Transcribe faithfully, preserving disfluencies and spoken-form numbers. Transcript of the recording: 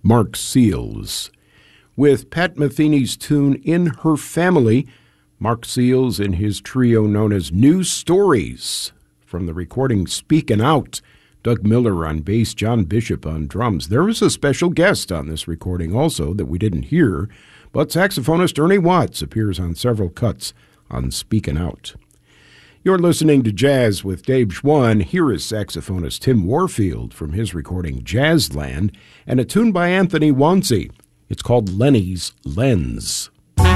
Mark Seals. With Pat Metheny's tune In Her Family, Mark Seals and his trio known as New Stories. From the recording Speakin' Out, Doug Miller on bass, John Bishop on drums. There was a special guest on this recording also that we didn't hear, but saxophonist Ernie Watts appears on several cuts on Speakin' Out. You're listening to Jazz with Dave Schwann. Here is saxophonist Tim Warfield from his recording Jazzland and a tune by Anthony Wonsey. It's called Lenny's Lens.